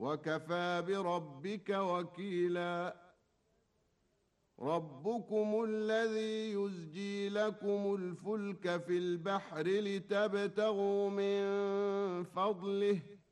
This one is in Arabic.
وكفى بربك وكيلا ربكم الذي يزجي لكم الفلك في البحر لتبتغوا من فضله